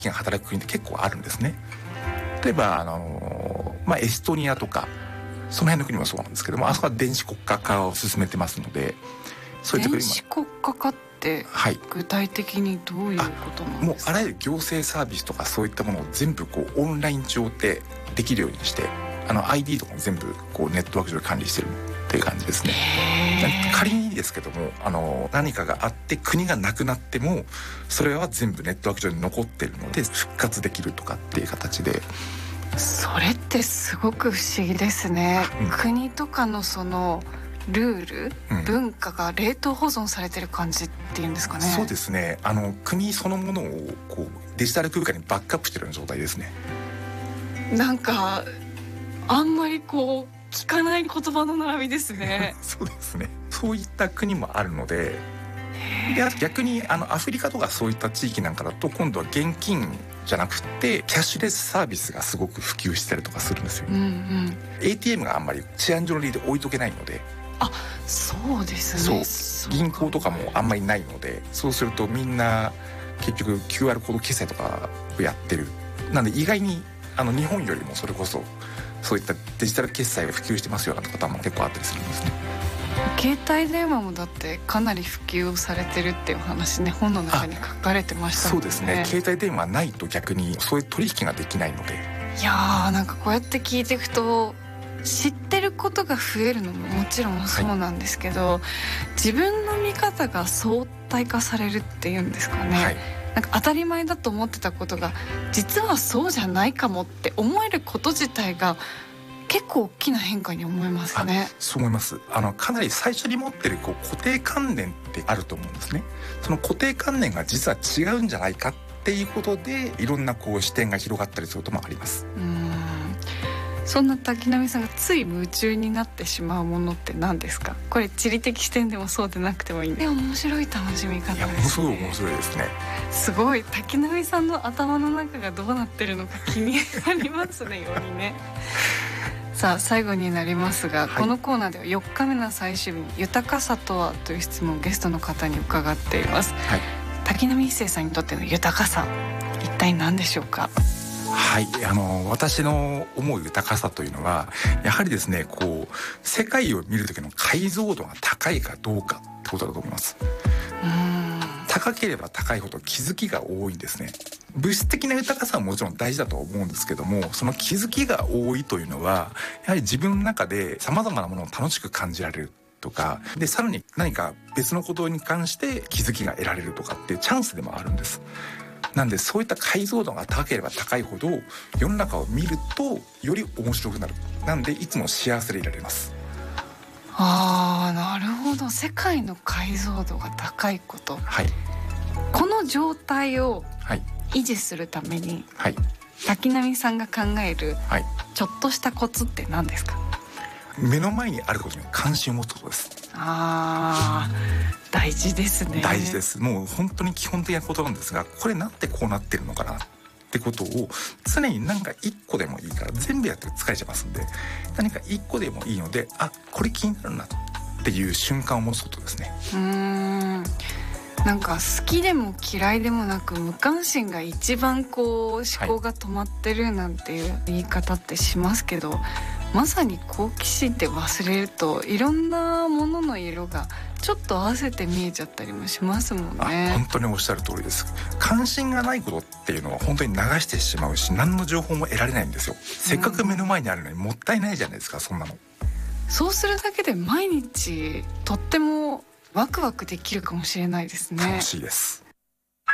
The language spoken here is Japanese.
が働く国って結構あるんですね。例えばエストニアとかその辺の国もそうなんですけども、あそこは電子国家化を進めてますので、そういうところ電子国家化って具体的にどういうことなんですか？ もうあらゆる行政サービスとかそういったものを全部オンライン上でできるようにして、ID とかも全部ネットワーク上で管理してるっていう感じですね。仮にですけども何かがあって国がなくなってもそれは全部ネットワーク上に残ってるので復活できるとかっていう形で。 それってすごく不思議ですね、国とかのそのルール、文化が冷凍保存されてる感じっていうんですかね。 そうですね。国そのものをデジタル空間にバックアップしてるような状態ですね。 なんかあんまり聞かない言葉の並びですね。 そうですね。そういった国もあるので、あと逆にアフリカとかそういった地域なんかだと今度は現金じゃなくてキャッシュレスサービスがすごく普及したりとかするんですよ、ATM があんまり治安上の理由で置いとけないので。 そうですね。 そう銀行とかもあんまりないので、そうするとみんな結局 QR コード決済とかをやってる。なんで意外に日本よりもそれこそそういったデジタル決済が普及してますような方も結構あったりするんですね。 携帯電話もだってかなり普及されてるっていう話ね、本の中に書かれてましたもんね。 そうですね。携帯電話ないと逆にそういう取引ができないので。 いやー、なんかこうやって聞いていくと知ってることが増えるのももちろんそうなんですけど、自分の見方が相対化されるっていうんですかね、なんか当たり前だと思ってたことが実はそうじゃないかもって思えること自体が結構大きな変化に思いますね。 そう思います。かなり最初に持ってる固定観念ってあると思うんですね。その固定観念が実は違うんじゃないかっていうことでいろんな視点が広がったりすることもあります。 そんな滝波さんがつい夢中になってしまうものって何ですか？これ地理的視点でもそうでなくてもいいんで。面白い楽しみ方ですね。 いや、ものすごい面白いですね。 すごい滝波さんの頭の中がどうなってるのか気になりますね。よりね。さあ最後になりますが、このコーナーでは4日目の最終日に豊かさとはという質問をゲストの方に伺っています、滝波一生さんにとっての豊かさ、一体何でしょうか？ 私の思う豊かさというのはやはりですね、世界を見る時の解像度が高いかどうかってことだと思います。高ければ高いほど気づきが多いんですね。物質的な豊かさはもちろん大事だと思うんですけども、その気づきが多いというのはやはり自分の中で様々なものを楽しく感じられるとかで、さらに何か別のことに関して気づきが得られるとかっていうチャンスでもあるんです。なんでそういった解像度が高ければ高いほど世の中を見るとより面白くなる。なんでいつも幸せでいられます。 なるほど。世界の解像度が高いこと、この状態を維持するために、滝波さんが考えるちょっとしたコツって何ですか？ 目の前にあることに関心を持つことです。 大事ですね。 大事です。もう本当に基本的なことなんですが、これなんでこうなってるのかなってことを常に何か一個でもいいから、全部やって疲れちゃいますんで、何か一個でもいいので、これ気になるなっていう瞬間を持つことですね。 なんか好きでも嫌いでもなく無関心が一番思考が止まってるなんていう言い方ってしますけど、まさに好奇心って忘れるといろんなものの色がちょっと合わせて見えちゃったりもしますもんね。 本当におっしゃる通りです。関心がないことっていうのは本当に流してしまうし、何の情報も得られないんですよ。せっかく目の前にあるのにもったいないじゃないですか、そんなの。 そうするだけで毎日とってもワクワクできるかもしれないですね。 楽しいです。